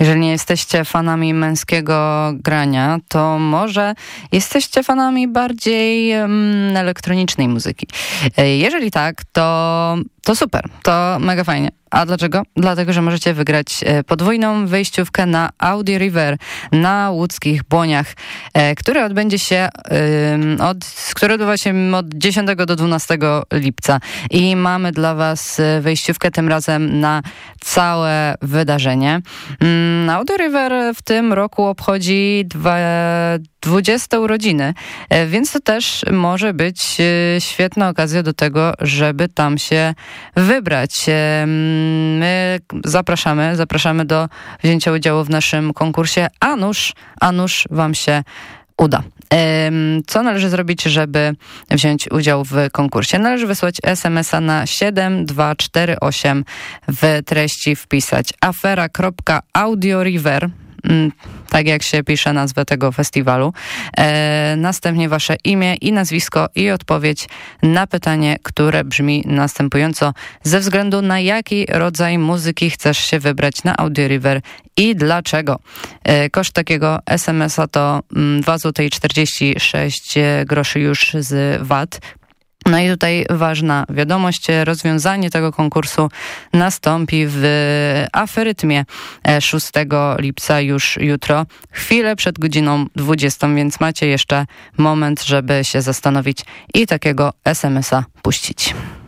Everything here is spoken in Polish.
Jeżeli nie jesteście fanami męskiego grania, to może jesteście fanami bardziej elektronicznej muzyki. Jeżeli tak, to super, to mega fajnie. A dlaczego? Dlatego, że możecie wygrać podwójną wejściówkę na Audio River na łódzkich Błoniach, który odbędzie się który odbywa się od 10 do 12 lipca. I mamy dla was wejściówkę tym razem na całe wydarzenie. Audio River w tym roku obchodzi 20 urodziny, więc to też może być świetna okazja do tego, żeby tam się wybrać. My zapraszamy do wzięcia udziału w naszym konkursie, a nuż wam się uda. Co należy zrobić, żeby wziąć udział w konkursie? Należy wysłać SMS-a na 7248, w treści wpisać afera.audioriver, tak jak się pisze nazwę tego festiwalu. Następnie wasze imię i nazwisko i odpowiedź na pytanie, które brzmi następująco. Ze względu na jaki rodzaj muzyki chcesz się wybrać na Audio River i dlaczego? Koszt takiego SMS-a to 2,46 zł już z VAT. No i tutaj ważna wiadomość, rozwiązanie tego konkursu nastąpi w Aferytmie 6 lipca, już jutro, chwilę przed godziną 20, więc macie jeszcze moment, żeby się zastanowić i takiego SMS-a puścić.